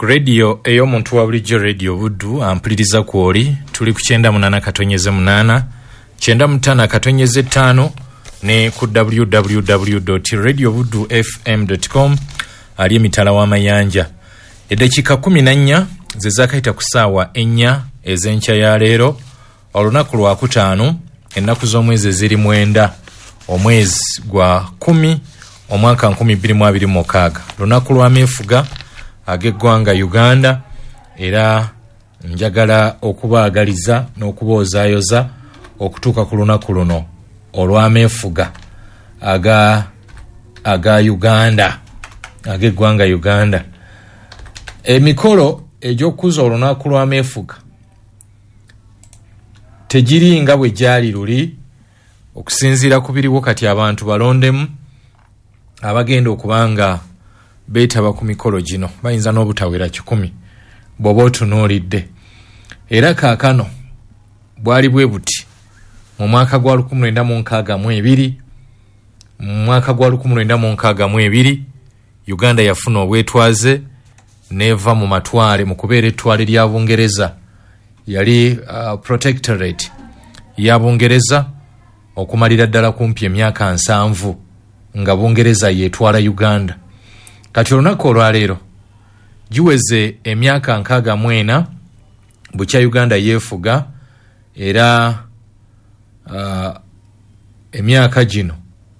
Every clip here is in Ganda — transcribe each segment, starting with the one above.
ku radio eyo muntu wa bulijjo radio Buddu ampuliriza kwoli tuli ku 98.8 95 ne ku www.radiobuddufm.com ali emitala w'amayanja. Eddakiika 14 ze zaakayita ku ssaawa 4 ez'enkya ya leero olunaku lwa 5 ennaku z'omwezi ziri 9 omwezi gwa 10 omwaka 2026 lunaku lwa meefuga ag'eggwanga Uganda era njagala okubaagaliza n'okuboozayoza okutuuka ku lunaku luno olw'ameefuga aga Uganda ag'eggwanga Uganda. Emikolo egy'okukuza olunaku lw'ameefuga tegiri nga bwe gyali luli okusinziira ku biriwo kati abantu balondemu abagenda okubanga beetaba ku mikolo gino bayinza n'obutawera 10 bw'oba otunuulidde. Era kaakano bwali bwe buti mu mwaka gwa 1962 Uganda yafuna obwetwaze neva mu matwale mu kubeera ettwale lya Bungereza yali protectorate ya Bungereza okumalira ddala kumpi emyaka 7 nga Bungereza yetwala Uganda. Kati olunaku olwaleero giweze emyaka 64 bukya Uganda yeefuga era emyaka gino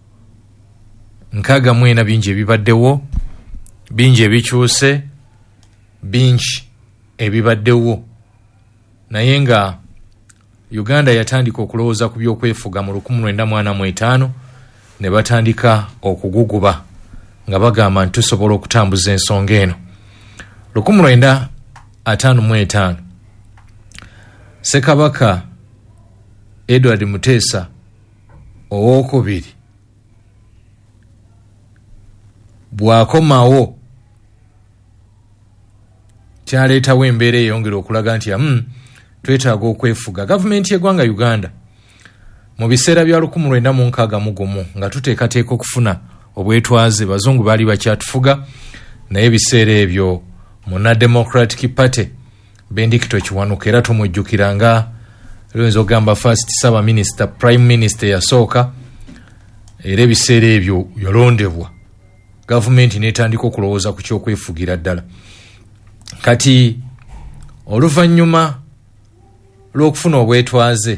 64 bingi ebibaddewo, bingi ebikyuse, bingi ebibaddewo, naye nga Uganda yatandika okulowooza ku by'okwefuga mu 1945 ne batandika okuguguba nga bagamba nti tusobola okutambuza ensonga eno. 1955 Ssekabaka Edward Muteesa owookubiri bw'akomawo kyaleetawo embeera eyongera okulaga nti twetaaga okwefuga. Gavumenti y'eggwanga Uganda mu biseera bya 1961 nga tuteekateeka okufuna obwetwaze bazungu baali bakyatufuga, naye ebiseera ebyo muna Democratic Party Bendikito Kiwanuka era tumujjukira nga lwenza ogamba first saba minister prime minister yasooka era ebiseera ebyo yalondebwa gavumenti netandika okulowooza ku kyokwefugira ddala. Kati oluvannyuma lw'okufuna obwetwaze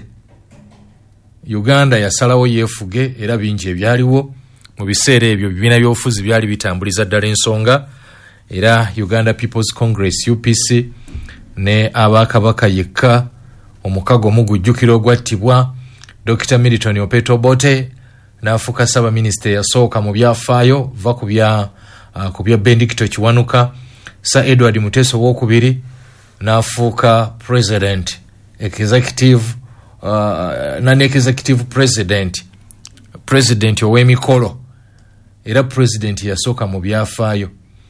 Uganda yasalawo yeefuge era bingi ebyaliwo mu biseera ebyo bibiina by'obufuzi byali bitambuliza ddala ensonga era Uganda People's Congress UPC ne abakabaka yekka omukago mugujjukira ogwattibwa Dr. Milton Opeto Bote n'afuuka ssaba minisita yasooka mu byafaayo va ku bya Bendikito Kiwanuka. Sir Edward Muteesa owookubiri n'afuuka president executive non-executive president ow'emikolo era president yasooka mu byafaayo.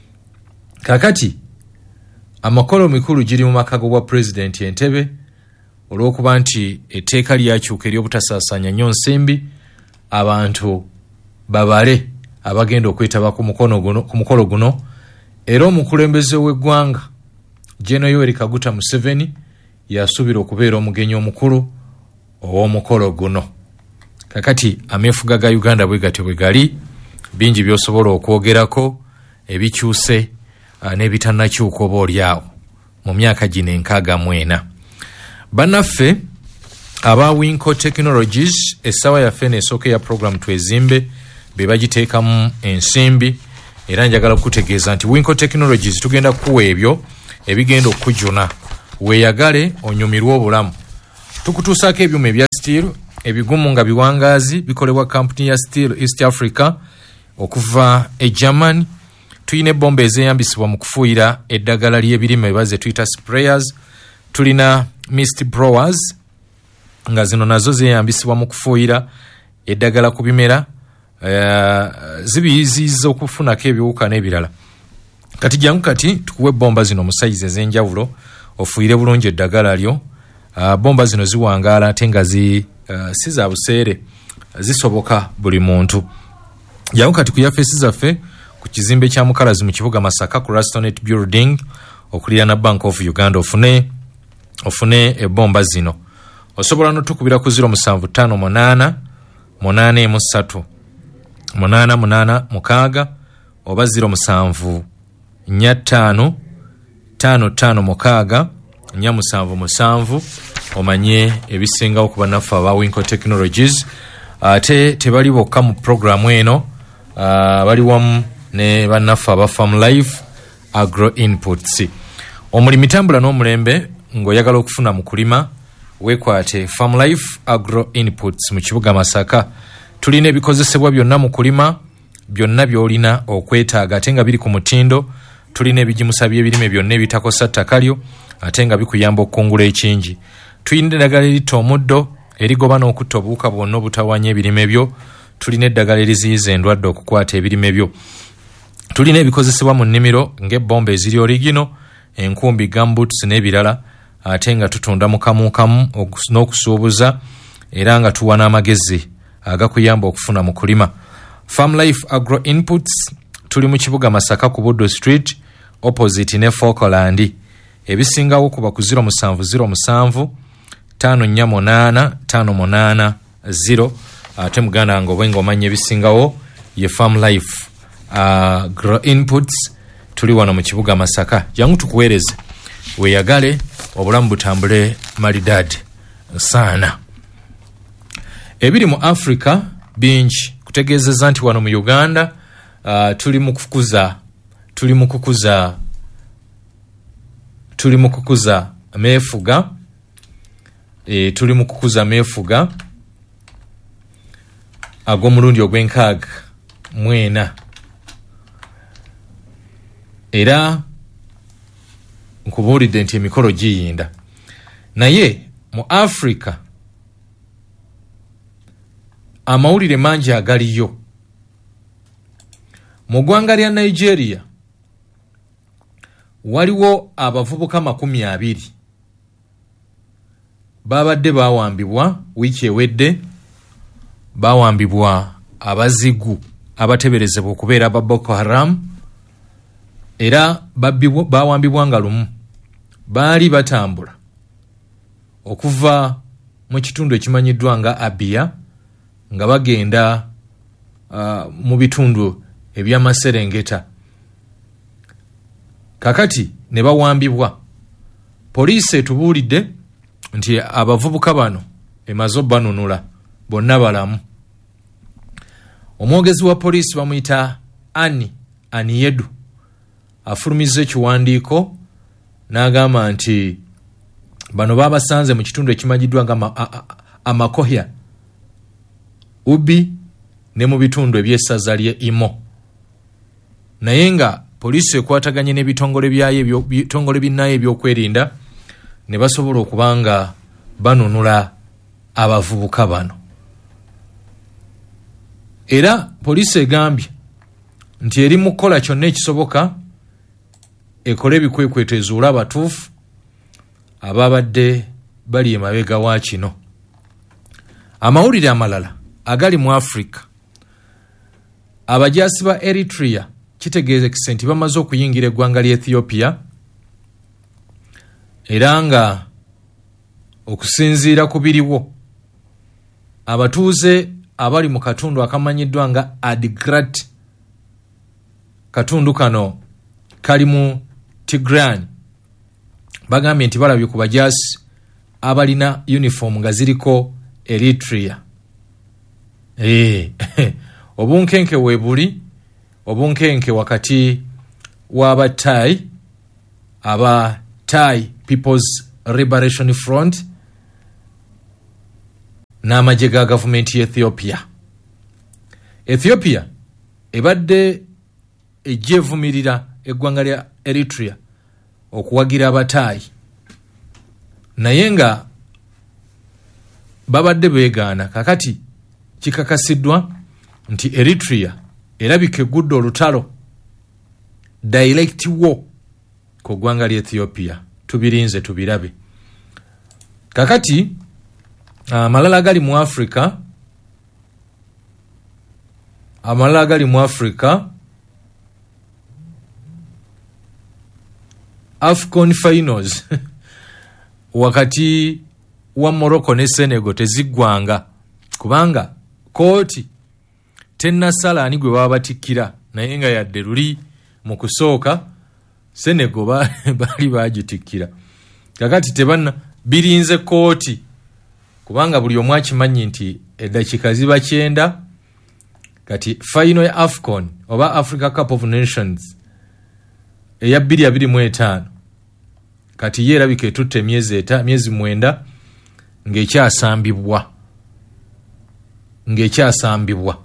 Kakati amakolo mikulu giri mu makago bwa president Entebbe olw'okuba nti etteeka lyakyuka ery'obutasaasaanya nnyo nsimbi abantu babale abagenda okwetaba ku mukolo guno era omukulembeze w'eggwanga General Yoweri Kaguta Museveni yasuubira okubeera omugenyi omukulu ow'omukolo guno. Kakati ameefuga ga Uganda bwe gatyo bwe gali, bingi by'osobola okwogerako ebikyuse n'ebitannakyuka oba olyawo mu myaka gino 64. Bannaffe aba Winco Technologies essaawa yaffe n'esooka ya program twezimbe be bagiteekamu ensimbi era njagala okutegeeza nti Winco Technologies tugenda kukuwa ebyo ebigenda okujuna weeyagale onyumirwe obulamu. Tukutuusaako ebyuma ebya steel ebigumu nga biwangaazi bikolebwa kampuni ya Steel East Africa okuva e Germany. Tuyina ebbomba ezeyambisibwa mu kufuuyira eddagala ly'ebirime ebaze tuyita sprayers. Tulina mist blowers nga zino nazo zeyambisibwa mu kufuuyira eddagala ku bimera zibiyiziiza okufunako ebiwuka n'ebirala. Kati jangu kati tukuwe bomba zino mu size ez'enjawulo ofuuyire bulungi eddagala lyo. Bomba zino ziwangaala ate nga si za buseere zisoboka buli muntu. Jangu kati ku yafeesi zaffe ku kizimbe kya Mukalazi mu kibuga Masaka ku Rastonet Building okulira Bank of Uganda ofune ebomba zino. Osobola notukubira ku 0758 883 886 oba 07 45 55 47 omanye ebisingawo ku bannaffe aba Winco Technologies. Ate tebali bokka mu programu eno, bali wamu ne bannaffe aba Farm Life Agro Inputs. Omulimi tambula n'omulembe ng'oyagala okufuna mu kulima wekwate Farm Life Agro Inputs mu kibuga Masaka. Tulina ebikozesebwa byonna mu kulima, byonna by'olina okwetaaga ate nga biri ku mutindo. Tulina ebijimusa by'ebirime byonna ebitakosa ttaka lyo ate nga bikuyamba okukungula ekingi. Tulina eddagala eritta omuddo erigoba n'okutta obuwuka bwonna obutawanya ebirime byo. Tulina eddagala eriziyiza endwadde okukwata ebirime byo. Tulina ebikozesebwa mu nnimiro ng'ebbomba eziri origino, enkumbi, gumboots n'ebirala ate nga tutunda mu kamu kamu n'okusuubuza era nga tuwa n'amagezi agakuyamba okufuna mu kulima. Farm Life Agro Inputs tuli mu kibuga Masaka ku Buddo Street opposite ne Falkland. Ebisingawo kuba ku 0707 548 580 ate muganda ngo bwengo omanye ebisingawo ye Farm Life Agro Inputs. Tuli wano mu kibuga Masaka. Jangu tukuweereze weyagale obulamu butambule malidadi sana. Ebiri mu Africa bingi kutegeezeza nti wano mu Uganda tuli mu kukuza meefuga. Tuli mu kukuza meefuga ag'omulundi ogw'enkaaga mwena. Era nkubuulidde nti emikolo giyinda. Naye mu Africa amawulire mangi agaliyo. Mu ggwanga lya Nigeria waliwo abavubuka 20 babadde bawambibwa wiiki ewedde. Bawambibwa abazigu abateberezebwa okubeera aba Boko Haram era bawambibwa nga lumu. Baali batambula okuva mu kitundu ekimanyiddwa nga Abia nga bagenda mu bitundu eby'Amaserengeta. Kakati ne bawambibwa. Poliisi etubuulidde nti abavubuka bano emaze obbanunula bonna balamu. Omwogezi wa poliisi bamuyita Aniyedu afulumizza ekiwandiiko n'agamba nti bano babasanze mu kitundu ekimanyiddwa nga Amakohya, Ubi ne mu bitundu eby'essaza lye Imo. Naye nga poliisi ekwataganye n'ebitongole binnayo ebyokwerinda ne basobola okubanga banunula abavubuka bano. Era poliisi egambye nti eri mu kukola kyonna ekisoboka ekole ebikwekweto ezuula abatuufu ababadde bali emabega wa kino. Amawulire amalala agali mu Africa, abajaasi ba Eritrea kitegeezekise nti bamaze okuyingira eggwanga lya Ethiopia era nga okusinziira ku biriwo abatuuze abali mu katundu akamanyiddwa nga Adigrat, katundu kano kali mu Tigran, bagambye nti balabye ku bajaasi abalina uniform nga ziriko Eritrea. Obunkenke webuli, obunkenke wakati w'aba Thai, aba Thai People's Liberation Front n'amagye ga gavumenti ya Ethiopia. Ethiopia ebadde ejjevumirira eggwanga lya Eritrea okuwagira abatai, naye nga babadde beegaana. Kakati kikakasiddwa nti Eritrea erabika eggudde olutalo direct war ku ggwanga lya Ethiopia. Tubirinze tubirabe. Kakati amalala gali mu Africa, AFCON finals wakati wa Morocco ne Senegal teziggwanga kubanga kooti tennasala ani gwe babatikira naye nga yadde luli mu kusooka Senegal bali bagitikira kakati tebanna birinze kooti kubanga buli omu akimanyi nti eddakiika ziba 9 kati final ya AFCON oba Africa Cup of Nations eya 2025 kati ye erabika etutte myezi 9 ng'ekyasambibwa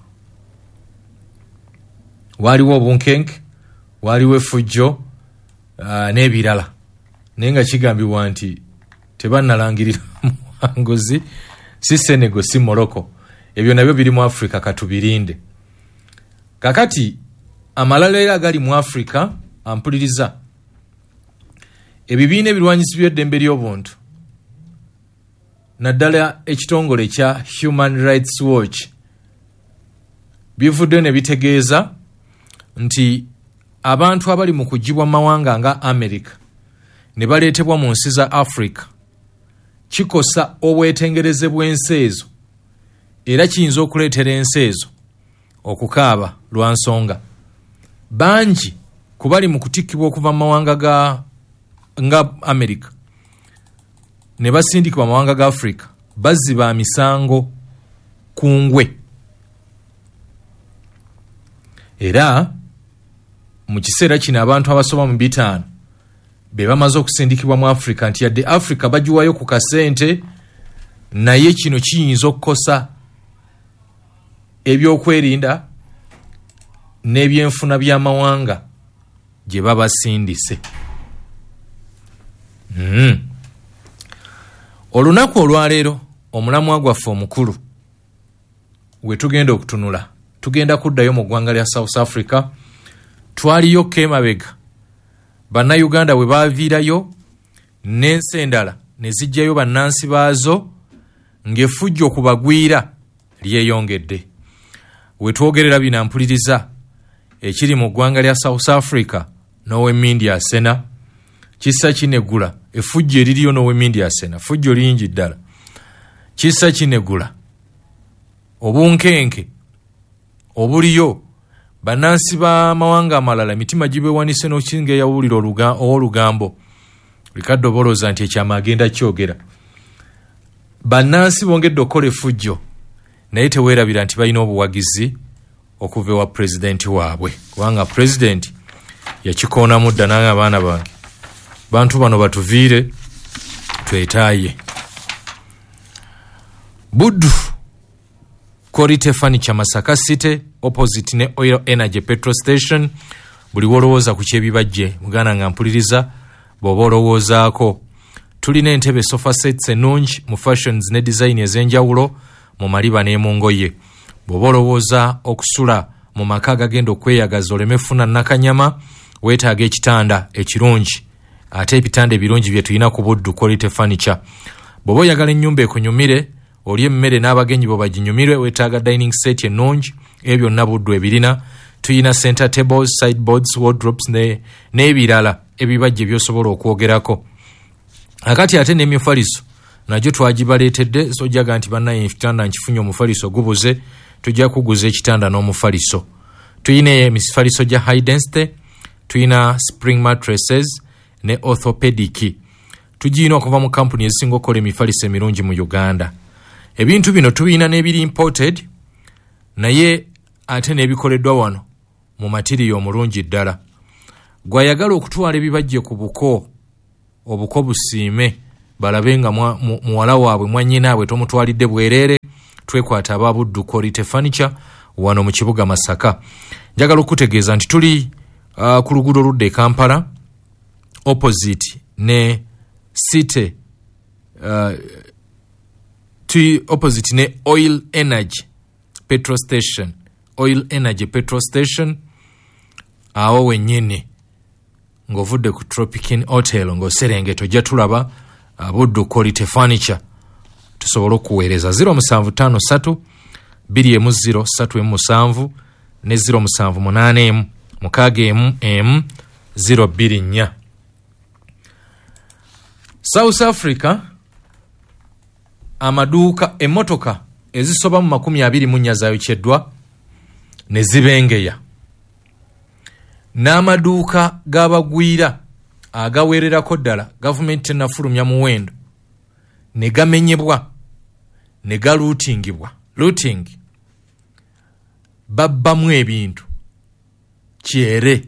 waliwo obunkenke waliwo effujjo n'ebirala naye nga kigambibwa nti tebannalangirira muwanguzi si Senegal si Morocco ebyo nabyo biri mu Africa katubirinde kakati amalala era agali mu Africa ampuliriza ebibiina ebirwanyisa by'eddembe ly'obuntu naddala ekitongole kya Human Rights Watch bivudde ne bitegeeza nti abantu abali mu kugibwa mawanga nga America ne baleetebwa mu nsi za Africa kikosa obwetengereze bw'ensi ezo era kiyinza okuleetera ensi ezo okukaaba lwa nsonga bangi kubali mu kutikkibwa okuva mu mawanga nga America ne basindikibwa mu mawanga ga Africa baziba misango ku ngwe era mu kiseera kino abantu abasoba mu 5 be bamaze okusindikibwa mu Africa nti yadde Africa bagiwayo ku kasente naye kino kiyinza okukosa ebyokwerinda n'ebyenfuna by'amawanga gye babasindise. Olunaku olwaleero omulamwa gwaffe omukulu we tugenda okutunula tugenda kuddayo mu ggwanga lya South Africa. Twaliyo Kemabega bannayuganda we baaviirayo n'ensi endala ne zijjayo bannansi baazo ng'effujjo kubagwira lyeyongedde. We twogerera bino mpuliriza ekiri mu ggwanga lya South Africa n'ow'emmindi asena kissa kinegula effujjo eririyo n'ow'emmindi asena ffujjo lingi ddala kissa kinegula obunkenke obuliyo bannansi b'amawanga amalala mitima gibewanise n'okinga eyawulira olugambo Ricardo Boloza nti ekyama agenda kyogera bannansi bongedde okukola effujjo naye teweerabira nti balina obuwagizi okuva ewa pulezidenti waabwe kubanga pulezidenti yakikoonamu dda nange abaana bange bantu bano batuviire twetaaye. Buddu Korite Furniture Masaka City opposite ne Oil Energy Petrol Station. Buli wolowooza ku kyebibajje muganda nga mpuliriza bw'oba olowoozaako. Tulina entebe sofa sets ennungi mu fashions ne design ez'enjawulo mu maliba ne mu ngoye. Bw'oba olowooza okusula mu maka agagenda okweyagaza oleme funa nakanyama weetaaga ekitanda ekirungi ate ebitanda ebirungi bye tulina ku Buddu Korite Furniture. Bw'oba oyagala ennyumba ekunyumire oli emmere n'abagenyi bo baginyumirwe weetaaga dining set ennungi ebyo byonna Buddu ebirina. Tuyina center tables, sideboards, wardrobes n'ebirala ebibajje by'osobola okwogerako. Akati ate n'emifaliso nagyo twagibaleetedde sojaga nti bannaye ekitanda nkifunye omufaliso gubuze tujja kuguza ekitanda n'omufaliso. Tuyina emifaliso gya high density, tuyina spring mattresses ne orthopedic. Tugiyina okuva mu kampuni ezisinga okukola emifaliso emirungi mu Uganda. Ebintu bino tuyina n'ebiri imported naye ate n'ebikoleddwa wano mu material omulungi ddala. Gwayagala okutwala ebibajje ku obuko busiime balabe nga muwala waabwe mwannyinaabwe tomutwalidde bwereere twekwata aba Buddu Korite Furniture wano mu kibuga Masaka. Njagala okutegeeza nti tuli ku luguudo oludda e Kampala opposite ne City opposite ne Oil Energy Petrol Station. Oil Energy Petrol Station awo wennyini ng'ovudde ku Tropican Hotel ng'oserengeta ojja tulaba Buddu Korite Furniture tusobola okuweereza 0753 210 ne 0781 024. South Africa amaduuka emmotoka ezisoba mu 24 zaayokyddwa ne zibengeya. N'amaduuka g'abagwira agawererako ddala gavumenti tennafulumya muwendo ne gamenyebwa ne galuutingibwa. Looting babbamu ebintu kyere.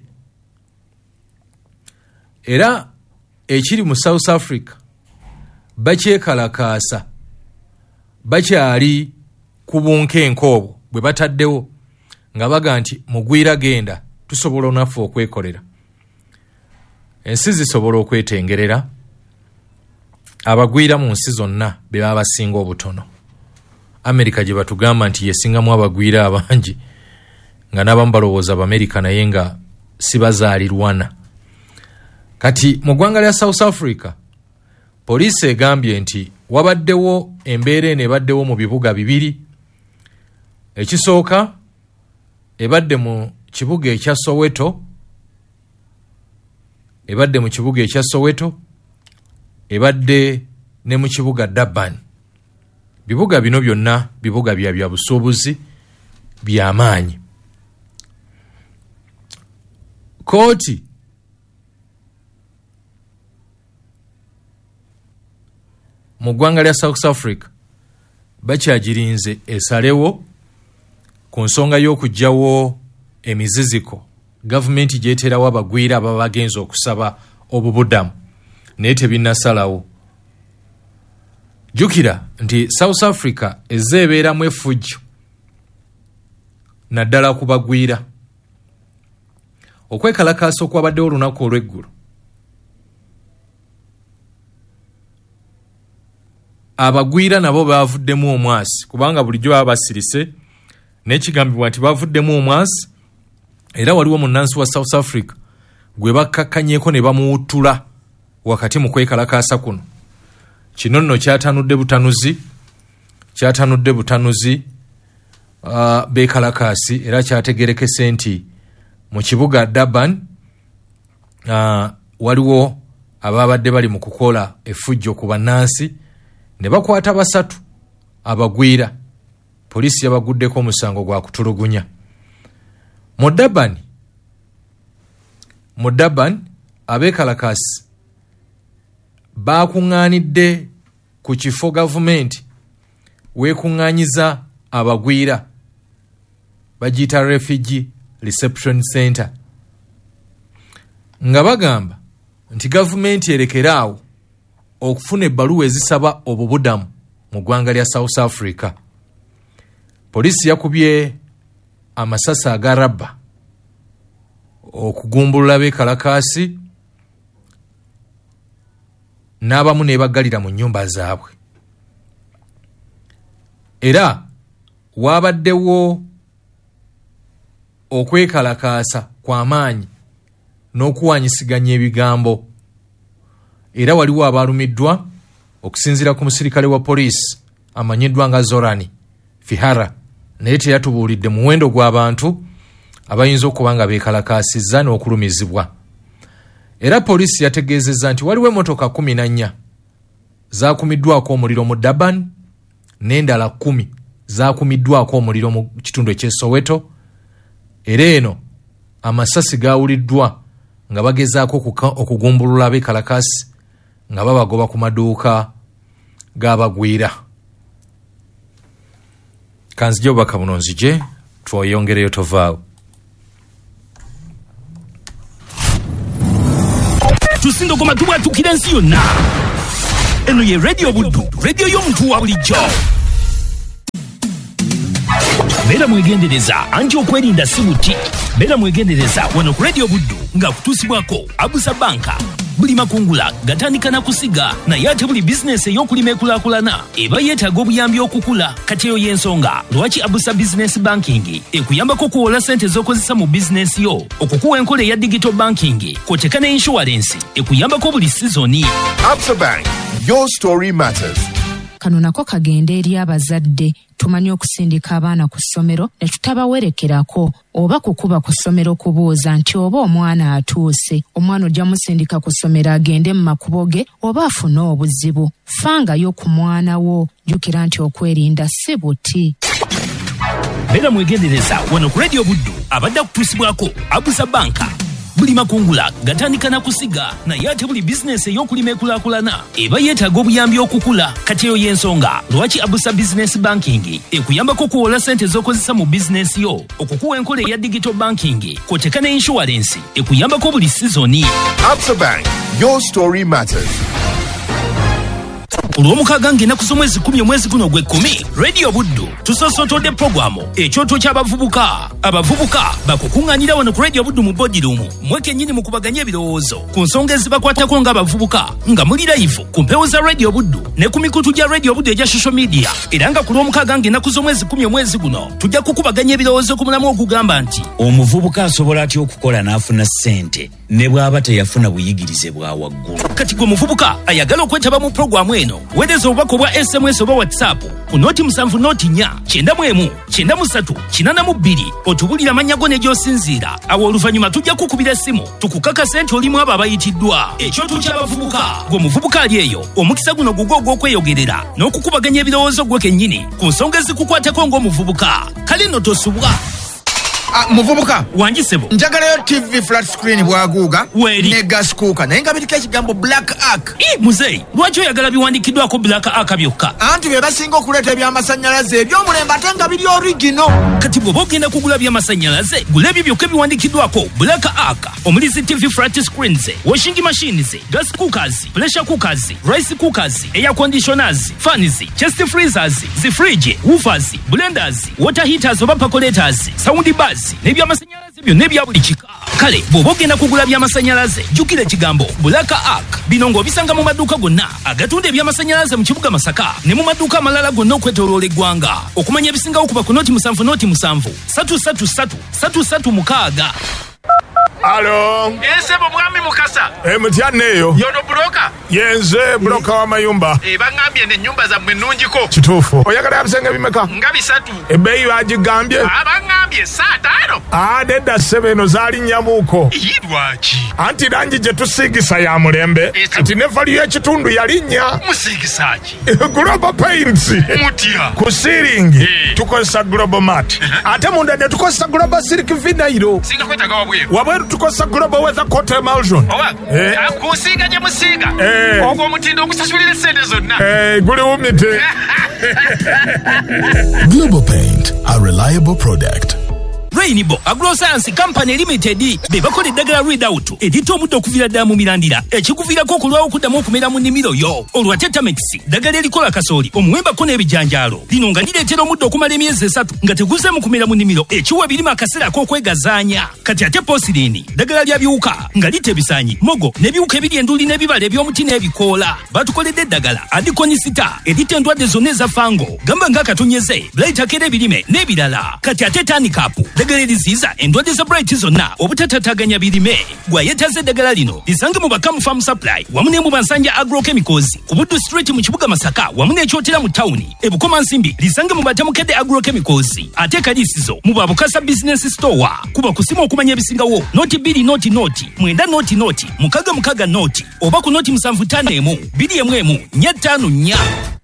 Era ekiri mu South Africa bakyekalakaasa bakyali ku bunkenke obwo bwe bataddewo nga baga nti mugwira genda tusobola onaffe okwekolera. Ensi zisobola okwetengerera abagwira mu nsi zonna be baba basinga obutono. Amerika gye batugamba nti yesingamu abagwira abangi nga n'abamu balowooza Abamerika naye nga si bazaalirwana. Kati mu ggwanga lya South Africa poliisi egambye nti wabaddewo embeera eno ebaddewo mu bibuga bibiri. Ekisooka ebadde mu kibuga ekya Soweto, ebadde ne mu kibuga Durban. Bibuga bino byonna bibuga bya busuubuzi by'amaanyi. Kooti mu ggwanga lya South Africa bakyagirinze esalewo ku nsonga y'okugyawo emiziziko gavumenti gyeterawo abagwira ababa bagenza okusaba obubudamu naye tebinnasalawo. Jukira nti South Africa ezeebeeramu effujjo naddala ku bagwira. Okwekalakaasa okwabaddewo olunaku olw'eggulu abagwira nabo bavuddemu omwasi kubanga bulijjo baba basirise n'ekigambibwa nti bavuddemu omwasi. Era waliwo munnansi wa South Africa gwe bakkakkanyeeko ne bamuwuttula wakati mu kwekalakaasa kuno. Kino nno kyatanudde butanuzi beekalakaasi era kyategerekese nti mu kibuga Durban waliwo ababadde bali mu kukola effujjo ku bannansi ne bakwata 3 abagwira. Poliisi yabaguddeko omusango gwa kutulugunya. Mu Durban abeekalakaasi bakuŋŋaanidde ku kifo gavumenti weekuŋŋaanyiza abagwira bagiyita Refugee Reception Center nga bagamba nti gavumenti erekeraawo okufuna ebbaluwa ezisaba obubudamu mu ggwanga lya South Africa. Poliisi yakubye amasasi aga rubber okugumbulula beekalakaasi n'abamu neebaggalira mu nnyumba zaabwe. Era waabaddewo okwekalakaasa kw'amaanyi n'okuwanyisiganya ebigambo. Era waliwo abalumiddwa okusinziira ku musirikale wa poliisi amanyiddwa nga Zorani Fihara naye teyatubuulidde muwendo gw'abantu abayinza okuba nga beekalakaasizza n'okulumizibwa. Era poliisi yategeezezza nti waliwo emmotoka 14 zaakumiddwako omuliro mu Durban n'endala 10 zaakumiddwako omuliro mu kitundu eky'e Soweto. Era eno amasasi gaawuliddwa nga bagezaako okugumbulula abeekalakaasi nga babagoba ku maduuka g'abagwira. Kanzije obubaka buno nzije tweyongereyo tovaawo. Tusindo goma tubatukira ensi yonna. Eno ye Radio Buddu, radio y'omuntu wa bulijjo. Beera mwegendereza anti okwerinda si buti. Beera mwegendereza wano ku Radio Buddu nga kutusibwako Abusa Banka. Buli makungula gatandika na kusiga naye ate buli bizinesi ey'okulima ekulaakulana eba yeetaaga obuyambi okukula. Kati eyo y'ensonga lwaki Abusa Business Banking ekuyambako okuwola ssente z'okozesa mu bizinesi yo, okukuwa enkola eya digital banking kw'oteeka ne insurance ekuyambako buli sizoni. Absa Bank, your story matters. kano nako kagenda eri abazadde. Tumanyi okusindika abaana ku ssomero ne tutabawerekerako oba kukuba ku ssomero kubuuza nti oba omwana atuuse. Omwana ojja musindika ku ssomero agende mu makubo ge oba afune obuzibu. Fangayo ku mwana wo, jjukira nti okwerinda si buti. Beera mwegendereza wano ku Radio Buddu abadde kutuusibwako Abusa Banka. Buli makungula gatandika na kusiga naye ate buli bizinesi ey'okulima ekulaakulana eba yeetaaga obuyambi okukula. Kati eyo y'ensonga lwaki Abusa Business Banking ekuyambako okuwola ssente z'okozesa mu bizinesi yo, okukuwa enkola eya digital banking, kw'oteeka ne insurance ekuyambako buli sizoni. Absa Bank, your story matters. Olw'omukaaga ng'ennaku z'omwezi 10 omwezi guno gwe 10, Radio Buddu tusosootodde puroguramu ekyoto ky'abavubuka. Abavubuka bakukuŋŋaanira wano ku Radio Buddu mu bodirumu mweke nnyini mu kubaganya ebirowoozo ku nsonga ezibakwatako ng'abavubuka nga muli live ku mpewo za Radio Buddu ne ku mikutu gya Radio Buddu egya social media. Era nga ku lw'omukaaga ng'ennaku z'omwezi 10 omwezi guno tujja kukubaganya ebirowoozo ku mulamu ogugamba nti omuvubuka asobola atya okukola n'afuna ssente ne bw'aba teyafuna buyigirize bwa waggulu. Kati gwe muvubuka ayagala okwetaba mu puroguramu eno, weereza obubaka obwa SMS oba WhatsApp ku nooti 7 nooti 4 91 93 82 otubulira amannya go ne gy'osinziira. Awo oluvannyuma tujja kukubira essimu tukukakase nti olimu abo abayitiddwa. Ekyoto ky'abavubuka, gwe muvubuka ali eyo, omukisa guno gugwo ogw'okweyogerera n'okukubaganya ebirowoozo gwe kennyini ku nsonga ezikukwatako ng'omuvubuka. Kale nno tosubwa. Muvubuka wanjisebo njagalayo TV flat screen bwaguuga ne gas cooker naye nga biriko ekigambo Black Ark. Muzeyi lwaki oyagala biwandikiddwako Black Ark byokka? Anti be basinga okuleeta ebyamasannyalaze eby'omulembe ate nga biri original. Kati bw'oba ogenda kugula byamasannyalaze gula ebyo byokka biwandikiddwako Black Ark. Omulizi TV flat screens, washing machines, gas cookers, pressure cookers, rice cookers, air conditioners, fans, chest freezers, fridge, woofers, blenders, water heaters oba percolators, sound bars n'ebyamasannyalaze byonna ebya buli kika. Kale bw'oba ogenda kugula byamasannyalaze jjukira ekigambo Black Ark. Bino ng'obisanga mu maduuka gonna agatunda ebyamasannyalaze mu kibuga Masaka ne mu maduuka amalala gonna okwetooloola eggwanga. Okumanya ebisingawo kuba ku nooti 7 nooti 7 333 336. Alo. Ensebo mwami Mukasa. Mutyanneeyo. Yono broka. Yenze broka wa mayumba. Bangambye ne nnyumba zammwe nnungiko. Kituufu. Oyagala bisenge bimeka? Nga 3. Ebbeeyi bagigambye? Bangambye 5. Nedda ssebe eno zaali nnyamuuko. Lwaki? Anti langi gye tusiigisa ya mulembe. Kati ne vali y'ekitundu yalinnya. Musiigisa ki? Global Paints. Mutya. Ku ceiling tukozesa Global Mat. Ate munda ne tukozesa Global Silk Vinyl. Singa kwetaga wabweru. Wabweru tukozesa Global Weather Coat Emulsion. Kusiiga gye musiiga. Ogwo omutindo okusasulira ssente zonna. Guli wumite. Global Paint, a reliable product. Rainbow Agroscience Company Limited be bakola eddagala Readout eritta omuddo okuviira ddala mu mirandira ekikuviirako okulwawo okuddamu okumera mu nnimiro yo. Olwa Tetramex ddagala erikola kasooli omuwembako n'ebijanjaalo lino nga lireetera omuddo okumala emyezi 3 nga teguzeemu kumera mu nnimiro ekiwa ebirimu akaseera ak'okwegazaanya. Kati ate Posilini ddagala lya biwuka nga litta ebisaanyi, mogo n'ebiwuka ebiri enduli n'ebibala eby'omuti n'ebikoola. Batukoledde eddagala Adikonisita eritta endwadde zonna eza fango gamba ng'akatonyeze Bright akera ebirime n'ebirala. Kati ate Tanikapu ddagala eriziiza endwadde za Bright zonna obutatataaganya birime. Gwayetaze eddagala lino lisange mu Bakamu Farm Supply wamu ne mu Bansanja Agrochemicals ku Buddu Street mu kibuga Masaka wamu n'ekyotera mu tawuni. Ebukoma Nsimbi lisange mu Batamukedde Agrochemicals ate Kaliisizo mu Babukasa Business Store. Kuba kusimu okumanya ebisingawo nooti 2 nooti 9 nooti 6 6 nooti oba ku nooti 751 214 454.